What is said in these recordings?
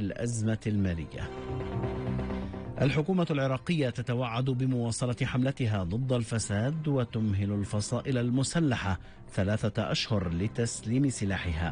الأزمة المالية. الحكومة العراقية تتوعد بمواصلة حملتها ضد الفساد وتمهل الفصائل المسلحة 3 أشهر لتسليم سلاحها.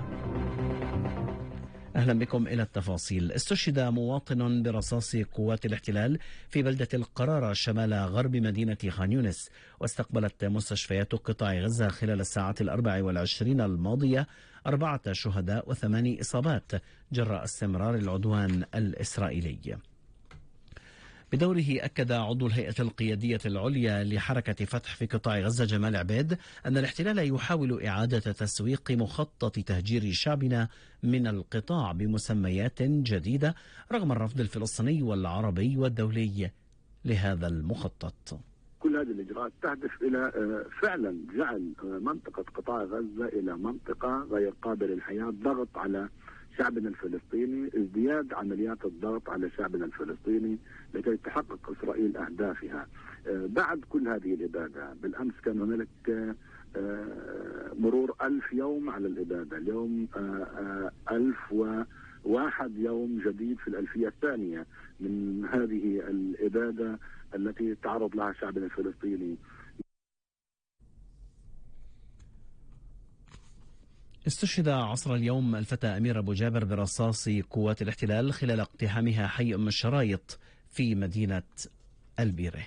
أهلا بكم إلى التفاصيل. استشهد مواطن برصاص قوات الاحتلال في بلدة القرارة شمال غرب مدينة خان يونس، واستقبلت مستشفيات قطاع غزة خلال الساعات 24 الماضية 4 شهداء و8 إصابات جراء استمرار العدوان الإسرائيلي. بدوره أكد عضو الهيئة القيادية العليا لحركة فتح في قطاع غزة جمال عبيد أن الاحتلال يحاول إعادة تسويق مخطط تهجير شعبنا من القطاع بمسميات جديدة رغم الرفض الفلسطيني والعربي والدولي لهذا المخطط. كل هذه الإجراءات تهدف إلى فعلا جعل منطقة قطاع غزة إلى منطقة غير قابلة للحياة، ضغط على شعبنا الفلسطيني، ازدياد عمليات الضغط على شعبنا الفلسطيني لكي تحقق إسرائيل أهدافها. بعد كل هذه الإبادة، بالأمس كان هناك مرور 1000 يوم على الإبادة، اليوم 1001 يوم جديد في الألفية الثانية من هذه الإبادة التي تعرض لها شعبنا الفلسطيني. استشهد عصر اليوم الفتى أمير أبو جابر برصاص قوات الاحتلال خلال اقتحامها حي أم الشرايط في مدينة البيرة.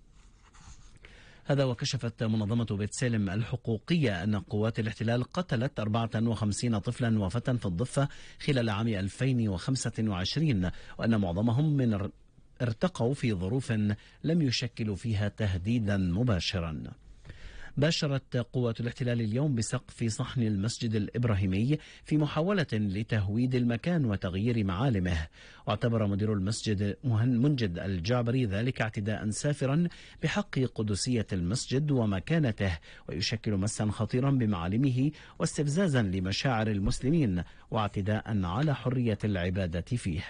هذا وكشفت منظمة بيت سالم الحقوقية أن قوات الاحتلال قتلت 54 طفلا وفتى في الضفة خلال عام 2025، وأن معظمهم ارتقوا في ظروف لم يشكلوا فيها تهديدا مباشرا. باشرت قوات الاحتلال اليوم بسقف صحن المسجد الإبراهيمي في محاولة لتهويد المكان وتغيير معالمه، واعتبر مدير المسجد منجد الجعبري ذلك اعتداء سافرا بحق قدسية المسجد ومكانته، ويشكل مسا خطيرا بمعالمه واستفزازا لمشاعر المسلمين واعتداء على حرية العبادة فيه.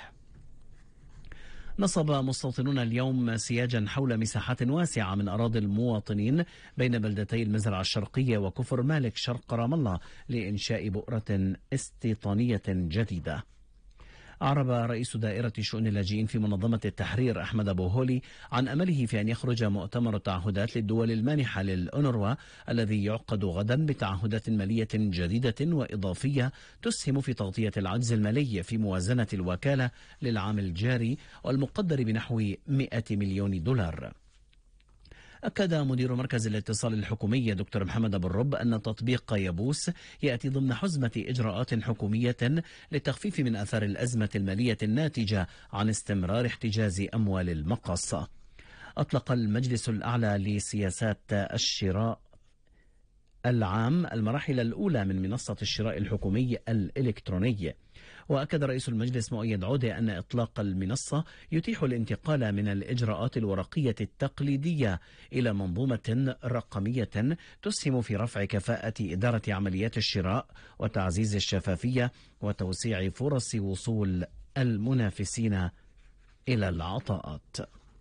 نصب مستوطنون اليوم سياجا حول مساحات واسعة من أراضي المواطنين بين بلدتي المزرعة الشرقية وكفر مالك شرق رام الله لإنشاء بؤرة استيطانية جديدة. أعرب رئيس دائرة شؤون اللاجئين في منظمة التحرير أحمد أبو هولي عن أمله في أن يخرج مؤتمر التعهدات للدول المانحة للأونروا الذي يعقد غدا بتعهدات مالية جديدة وإضافية تسهم في تغطية العجز المالي في موازنة الوكالة للعام الجاري والمقدر بنحو 100 مليون دولار. أكد مدير مركز الاتصال الحكومي دكتور محمد أبو الرب أن تطبيق يبوس يأتي ضمن حزمة إجراءات حكومية للتخفيف من أثار الأزمة المالية الناتجة عن استمرار احتجاز أموال المقاصة. أطلق المجلس الأعلى لسياسات الشراء العام المراحل الأولى من منصة الشراء الحكومي الإلكتروني، وأكد رئيس المجلس مؤيد عودة أن إطلاق المنصة يتيح الانتقال من الإجراءات الورقية التقليدية إلى منظومة رقمية تسهم في رفع كفاءة إدارة عمليات الشراء وتعزيز الشفافية وتوسيع فرص وصول المنافسين إلى العطاءات.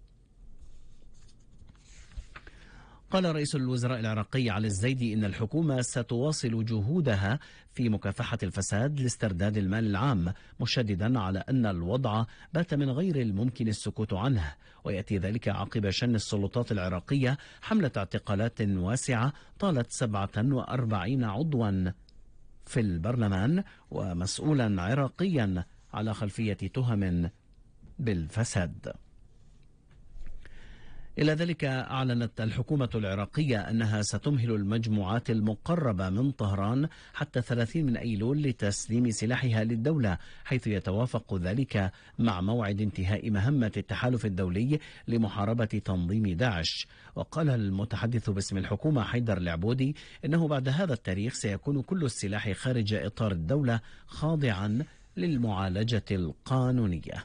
قال رئيس الوزراء العراقي علي الزيدي إن الحكومة ستواصل جهودها في مكافحة الفساد لاسترداد المال العام، مشددا على أن الوضع بات من غير الممكن السكوت عنه، ويأتي ذلك عقب شن السلطات العراقية حملة اعتقالات واسعة طالت 47 عضوا في البرلمان ومسؤولا عراقيا على خلفية تهم بالفساد. إلى ذلك أعلنت الحكومة العراقية أنها ستمهل المجموعات المقربة من طهران حتى 30 من أيلول لتسليم سلاحها للدولة، حيث يتوافق ذلك مع موعد انتهاء مهمة التحالف الدولي لمحاربة تنظيم داعش. وقال المتحدث باسم الحكومة حيدر العبودي إنه بعد هذا التاريخ سيكون كل السلاح خارج إطار الدولة خاضعا للمعالجة القانونية.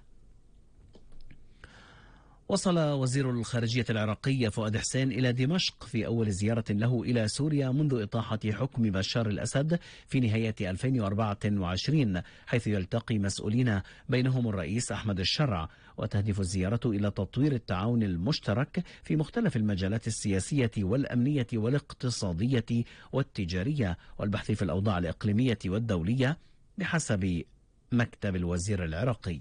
وصل وزير الخارجية العراقي فؤاد حسين إلى دمشق في أول زيارة له إلى سوريا منذ إطاحة حكم بشار الأسد في نهاية 2024، حيث يلتقي مسؤولين بينهم الرئيس أحمد الشرع. وتهدف الزيارة إلى تطوير التعاون المشترك في مختلف المجالات السياسية والأمنية والاقتصادية والتجارية والبحث في الأوضاع الإقليمية والدولية بحسب مكتب الوزير العراقي.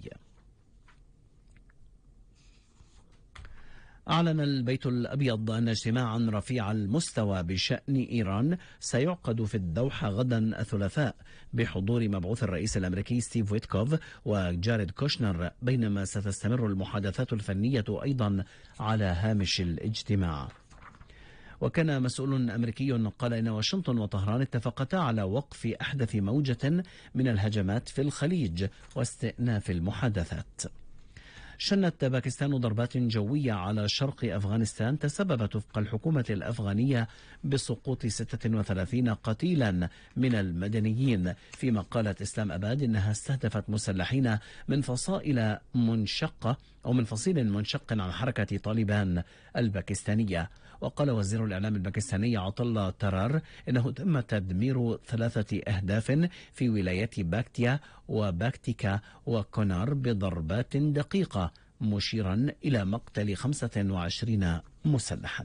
أعلن البيت الأبيض أن اجتماعا رفيع المستوى بشأن إيران سيعقد في الدوحة غدا الثلاثاء بحضور مبعوث الرئيس الأمريكي ستيف ويتكوف وجاريد كوشنر، بينما ستستمر المحادثات الفنية أيضا على هامش الاجتماع. وكان مسؤول أمريكي قال إن واشنطن وطهران اتفقتا على وقف أحدث موجة من الهجمات في الخليج واستئناف المحادثات. شنت باكستان ضربات جوية على شرق أفغانستان تسببت وفق الحكومة الأفغانية بسقوط 36 قتيلا من المدنيين، فيما قالت إسلام أباد إنها استهدفت مسلحين من فصائل منشقة أو من فصيل منشق عن حركة طالبان الباكستانية. وقال وزير الإعلام الباكستاني عطلة ترار إنه تم تدمير 3 أهداف في ولايات باكتيا وباكتيكا وكونار بضربات دقيقة، مشيرا إلى مقتل 25 مسلحا.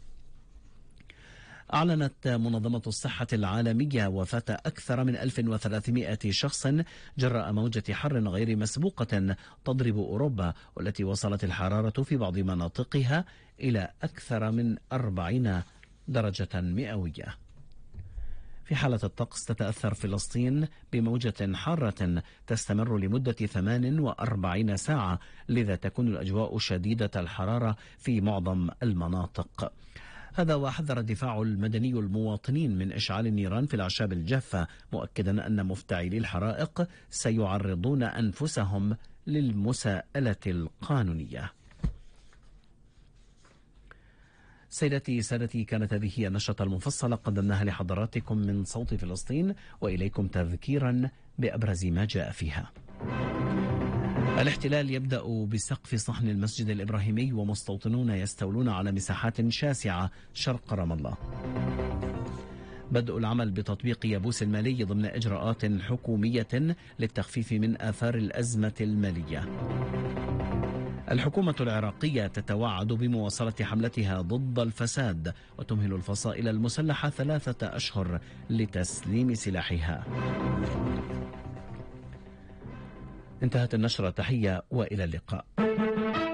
أعلنت منظمة الصحة العالمية وفاة أكثر من 1300 شخص جراء موجة حر غير مسبوقة تضرب أوروبا، والتي وصلت الحرارة في بعض مناطقها إلى أكثر من 40 درجة مئوية. في حالة الطقس، تتأثر فلسطين بموجة حارة تستمر لمدة 48 ساعة، لذا تكون الأجواء شديدة الحرارة في معظم المناطق. هذا وحذر الدفاع المدني المواطنين من إشعال النيران في الأعشاب الجافة، مؤكدا أن مفتعلي الحرائق سيعرضون أنفسهم للمساءلة القانونية. سيدتي سادتي، كانت هذه هي النشرة المفصلة قدمناها لحضراتكم من صوت فلسطين، وإليكم تذكيرا بأبرز ما جاء فيها. الاحتلال يبدأ بسقف صحن المسجد الإبراهيمي، ومستوطنون يستولون على مساحات شاسعة شرق رام الله. بدء العمل بتطبيق يابوس المالي ضمن إجراءات حكومية للتخفيف من آثار الأزمة المالية. الحكومة العراقية تتوعد بمواصلة حملتها ضد الفساد، وتمهل الفصائل المسلحة 3 أشهر لتسليم سلاحها. انتهت النشرة، تحية وإلى اللقاء.